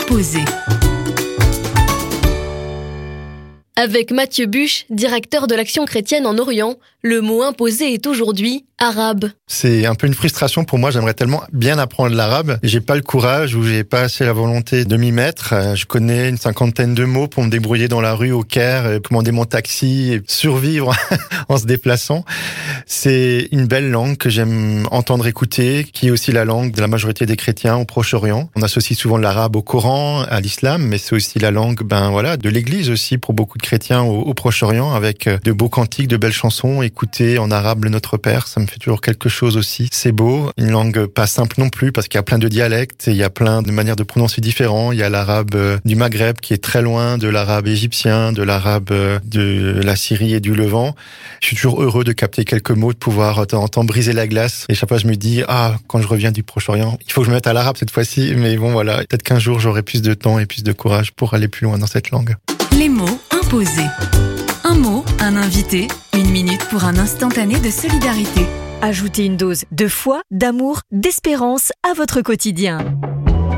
imposé. Avec Mathieu Buche, directeur de l'Action chrétienne en Orient, le mot imposé est aujourd'hui arabe. C'est un peu une frustration pour moi, j'aimerais tellement bien apprendre l'arabe. J'ai pas le courage ou j'ai pas assez la volonté de m'y mettre. Je connais une 50aine de mots pour me débrouiller dans la rue au Caire, commander mon taxi et survivre en se déplaçant. C'est une belle langue que j'aime entendre écouter, qui est aussi la langue de la majorité des chrétiens au Proche-Orient. On associe souvent l'arabe au Coran, à l'islam, mais c'est aussi la langue, de l'église aussi pour beaucoup de chrétiens au Proche-Orient, avec de beaux cantiques, de belles chansons, écouter en arabe le Notre Père, ça me fait toujours quelque chose aussi. C'est beau, une langue pas simple non plus, parce qu'il y a plein de dialectes, et il y a plein de manières de prononcer différents. Il y a l'arabe du Maghreb qui est très loin de l'arabe égyptien, de l'arabe de la Syrie et du Levant. Je suis toujours heureux de capter quelques mots, de pouvoir de temps en temps briser la glace. Et chaque fois je me dis, quand je reviens du Proche-Orient, il faut que je me mette à l'arabe cette fois-ci. Mais bon voilà, peut-être qu'un jour j'aurai plus de temps et plus de courage pour aller plus loin dans cette langue. Les mots imposés. Un mot, un invité, 1 minute pour un instantané de solidarité. Ajoutez une dose de foi, d'amour, d'espérance à votre quotidien.